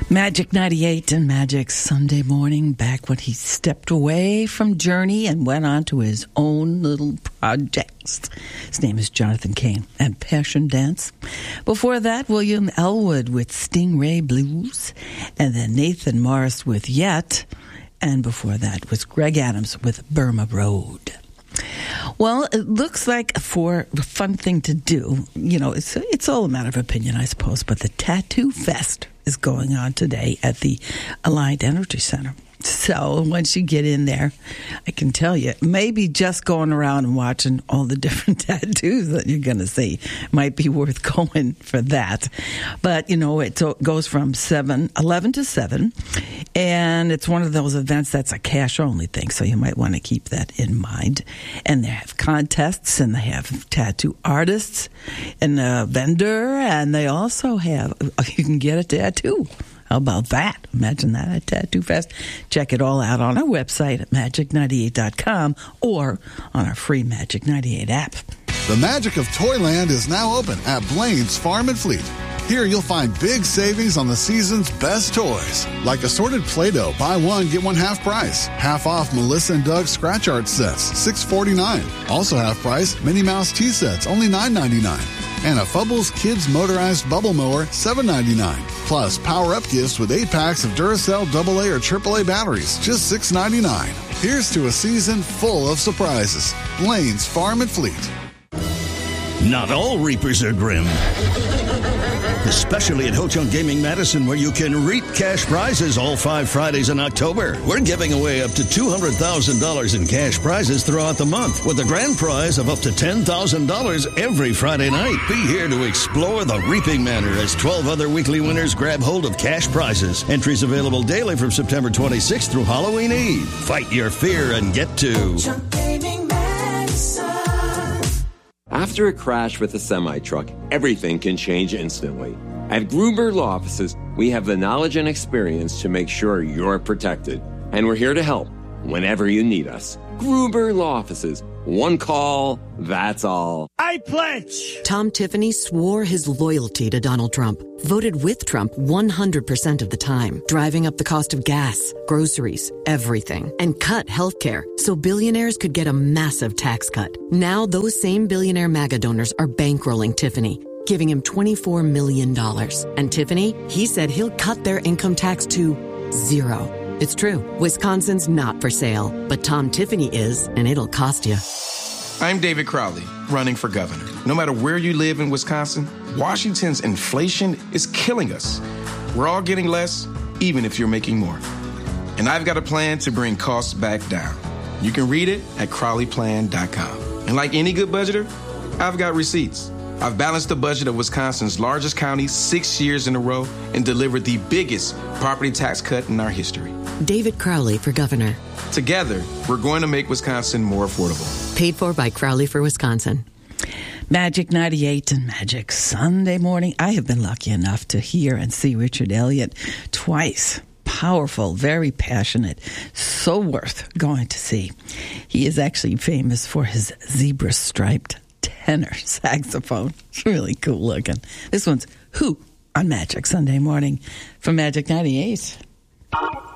Magic 98 and Magic Sunday Morning, back when he stepped away from Journey and went on to his own little projects. His name is Jonathan Cain and Passion Dance. Before that, William Elwood with Stingray Blues, and then Nathan Morris with Yet, and before that was Greg Adams with Burma Road. Well, it looks like for a fun thing to do, you know, it's all a matter of opinion, I suppose, but the Tattoo Fest is going on today at the Alliant Energy Center. So once you get in there, I can tell you, maybe just going around and watching all the different tattoos that you're going to see might be worth going for that. But, you know, it goes from 11 to 7, and it's one of those events that's a cash-only thing, so you might want to keep that in mind. And they have contests, and they have tattoo artists, and a vendor, and they also have, you can get a tattoo. How about that? Imagine that at Tattoo Fest. Check it all out on our website at magic98.com or on our free Magic 98 app. The magic of Toyland is now open at Blaine's Farm and Fleet. Here you'll find big savings on the season's best toys, like assorted Play-Doh, buy one, get one half price. Half off Melissa and Doug scratch art sets, $6.49. Also half price Minnie Mouse tea sets, only $9.99. And a Fubbles Kids Motorized Bubble Mower, $7.99. Plus, power-up gifts with 8 packs of Duracell AA or AAA batteries, just $6.99. Here's to a season full of surprises. Blaine's Farm and Fleet. Not all reapers are grim. Especially at Ho Chunk Gaming Madison, where you can reap cash prizes all 5 Fridays in October. We're giving away up to $200,000 in cash prizes throughout the month, with a grand prize of up to $10,000 every Friday night. Be here to explore the reaping manor as 12 other weekly winners grab hold of cash prizes. Entries available daily from September 26th through Halloween Eve. Fight your fear and get to Chunk Gaming Madison. After a crash with a semi-truck, everything can change instantly. At Gruber Law Offices, we have the knowledge and experience to make sure you're protected. And we're here to help whenever you need us. Gruber Law Offices. One call, that's all. I pledge! Tom Tiffany swore his loyalty to Donald Trump, voted with Trump 100% of the time, driving up the cost of gas, groceries, everything, and cut healthcare so billionaires could get a massive tax cut. Now those same billionaire MAGA donors are bankrolling Tiffany, giving him $24 million. And Tiffany, he said he'll cut their income tax to 0. It's true. Wisconsin's not for sale, but Tom Tiffany is, and it'll cost you. I'm David Crowley, running for governor. No matter where you live in Wisconsin, Washington's inflation is killing us. We're all getting less, even if you're making more. And I've got a plan to bring costs back down. You can read it at CrowleyPlan.com. And like any good budgeter, I've got receipts. I've balanced the budget of Wisconsin's largest county 6 years in a row and delivered the biggest property tax cut in our history. David Crowley for governor. Together, we're going to make Wisconsin more affordable. Paid for by Crowley for Wisconsin. Magic 98 and Magic Sunday Morning. I have been lucky enough to hear and see Richard Elliott twice. Powerful, very passionate, so worth going to see. He is actually famous for his zebra-striped tenor saxophone. It's really cool looking. This one's Who on Magic Sunday Morning from Magic 98.